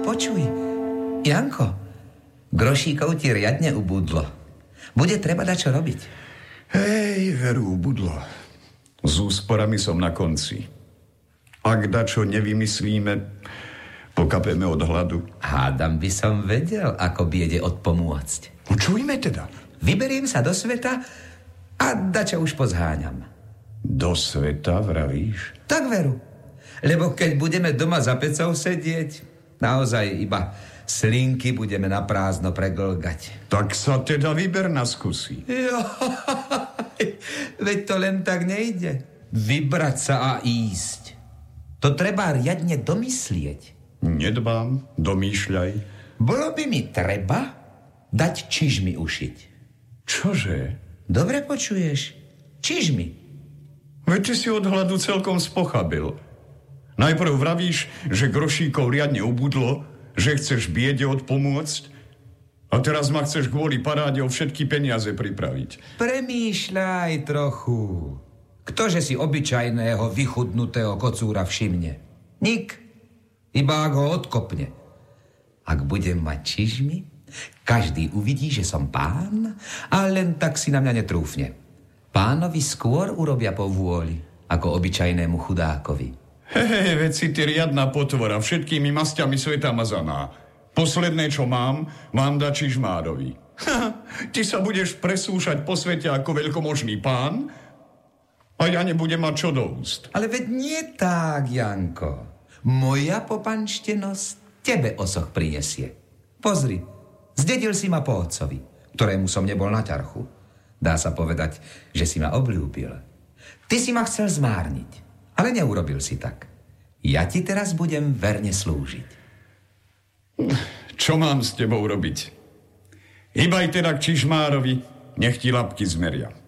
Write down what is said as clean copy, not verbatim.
Počuj, Janko, grošíkov ti riadne ubudlo. Bude treba dať čo robiť. Hej, veru, ubudlo. S úsporami som na konci. Ak dačo nevymyslíme, pokapeme od hladu. Hádam by som vedel, ako biede odpomôcť. Počujme teda. Vyberiem sa do sveta a dačo už pozháňam. Do sveta, vravíš? Tak veru. Lebo keď budeme doma za pecou sedieť, naozaj iba slinky budeme na prázdno preglgať. Tak sa teda vyber na skúsi. Veď to len tak nejde. Vybrať sa a ísť. To treba riadne domyslieť. Nedbám, domýšľaj. Bolo by mi treba dať čižmy ušiť. Čože? Dobre počuješ? Čižmy. Veď ty si od hladu celkom spochabil. Najprv vravíš, že grošíkov riadne ubudlo, že chceš biede odpomôcť, a teraz ma chceš kvôli paráde o všetky peniaze pripraviť. Premýšľaj trochu. Ktože si obyčajného vychudnutého kocúra všimne? Nik. Iba ak ho odkopne. Ak budem mať čižmy, každý uvidí, že som pán, a len tak si na mňa netrúfne. Pánovi skôr urobia po vôli, ako obyčajnému chudákovi. Veď si ty riadna potvora, všetkými masťami sveta mazaná. Posledné, čo mám dať čižmárovi. Ty sa budeš presúšať po svete ako veľkomožný pán a ja nebudem mať čo do úst. Ale veď nie tak, Janko. Moja popanštenosť tebe osoch prinesie. Pozri, zdedil si ma po otcovi, ktorému som nebol na ťarchu. Dá sa povedať, že si ma obľúbil. Ty si ma chcel zmárniť, ale neurobil si tak. Ja ti teraz budem verne slúžiť. Čo mám s tebou robiť? Hýbaj teda k čižmárovi, nech ti labky zmeria.